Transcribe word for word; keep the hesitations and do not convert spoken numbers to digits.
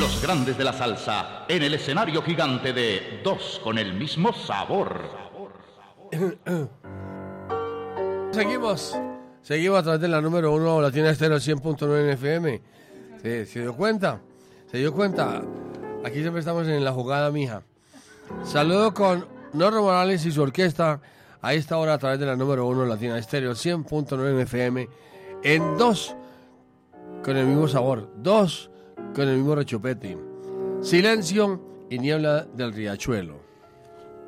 Los grandes de la salsa en el escenario gigante de Dos con el mismo sabor. Seguimos, seguimos a través de la número uno, Latina Estéreo cien punto nueve F M. ¿Se, ¿Se dio cuenta? ¿Se dio cuenta? Aquí siempre estamos en la jugada, mija. Saludo con Norro Morales y su orquesta a esta hora a través de la número uno, Latina Estéreo cien punto nueve F M. En Dos con el mismo sabor, Dos con el mismo rechupete. Silencio y niebla del riachuelo.